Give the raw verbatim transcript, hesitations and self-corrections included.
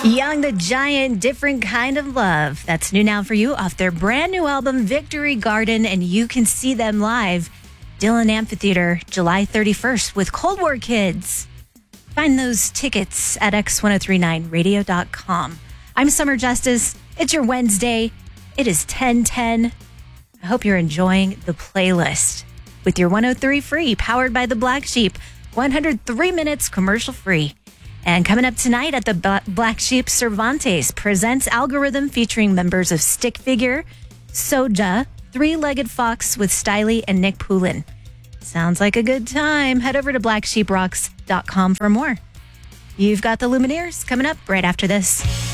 Young the Giant, Different Kind of Love. That's new now for you off their brand new album, Victory Garden, and you can see them live. Dillon Amphitheater, July thirty-first with Cold War Kids. Find those tickets at x ten thirty-nine radio dot com. I'm Summer Justice. It's your Wednesday. It is ten ten. I hope you're enjoying the playlist with your one oh three Free, powered by the Black Sheep. one hundred three minutes commercial free. And coming up tonight at the Black Sheep, Cervantes presents Algorithm featuring members of Stick Figure, Soja, Three-Legged Fox with Stylie and Nick Poulin. Sounds like a good time. Head over to black sheep rocks dot com for more. You've got the Lumineers coming up right after this.